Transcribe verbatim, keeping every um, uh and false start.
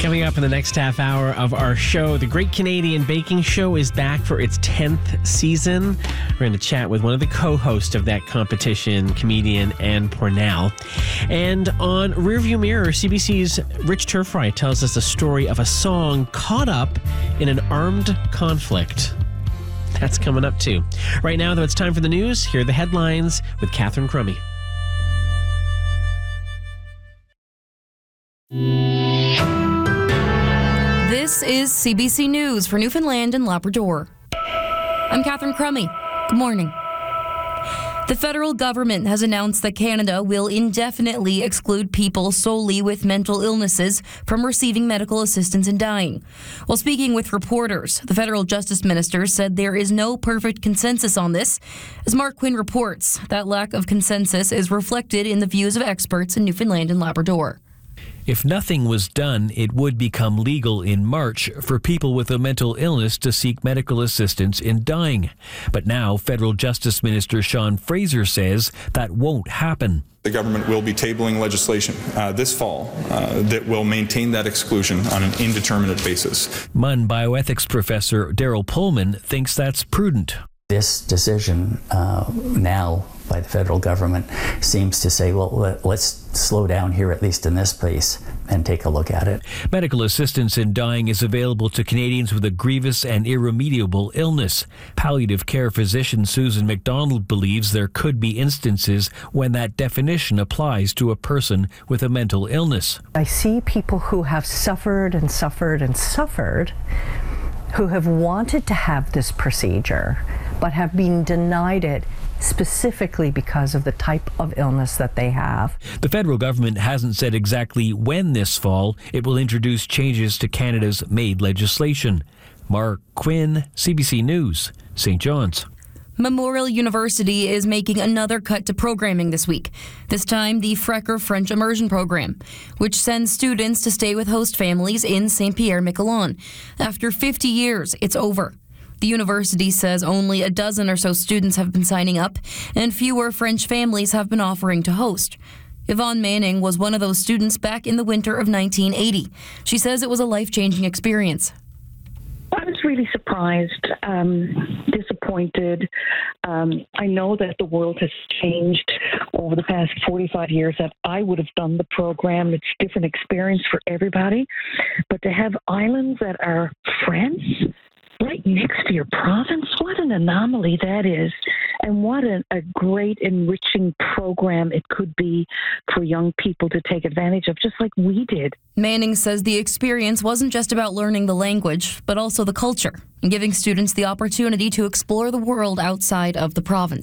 Coming up in the next half hour of our show, the Great Canadian Baking Show is back for its tenth season. We're going to chat with one of the co-hosts of that competition, comedian Anne Pornell. And on Rearview Mirror, C B C's Rich Turfry tells us the story of a song caught up in an armed conflict. That's coming up too. Right now, though, it's time for the news. Here are the headlines with Catherine Crummy. This is C B C News for Newfoundland and Labrador. I'm Catherine Crummy. Good morning. The federal government has announced that Canada will indefinitely exclude people solely with mental illnesses from receiving medical assistance in dying. While speaking with reporters, the federal justice minister said there is no perfect consensus on this. As Mark Quinn reports, that lack of consensus is reflected in the views of experts in Newfoundland and Labrador. If nothing was done, it would become legal in March for people with a mental illness to seek medical assistance in dying. But now, Federal Justice Minister Sean Fraser says that won't happen. The government will be tabling legislation uh, this fall uh, that will maintain that exclusion on an indeterminate basis. M U N bioethics professor Daryl Pullman thinks that's prudent. This decision uh, now by the federal government seems to say, well, let, let's slow down here, at least in this place, and take a look at it. Medical assistance in dying is available to Canadians with a grievous and irremediable illness. Palliative care physician Susan McDonald believes there could be instances when that definition applies to a person with a mental illness. I see people who have suffered and suffered and suffered, who have wanted to have this procedure, but have been denied it specifically because of the type of illness that they have. The federal government hasn't said exactly when this fall it will introduce changes to Canada's MAID legislation. Mark Quinn, C B C News, Saint John's. Memorial University is making another cut to programming this week. This time, the Frecker French Immersion Program, which sends students to stay with host families in Saint Pierre-Miquelon. After fifty years, it's over. The university says only a dozen or so students have been signing up, and fewer French families have been offering to host. Yvonne Manning was one of those students back in the winter of nineteen eighty. She says it was a life-changing experience. I was really surprised, um, disappointed. Um, I know that the world has changed over the past forty-five years that I would have done the program. It's a different experience for everybody. But to have islands that are France right next to your province, what an anomaly that is. And what a, a great enriching program it could be for young people to take advantage of, just like we did. Manning says the experience wasn't just about learning the language, but also the culture, and giving students the opportunity to explore the world outside of the province.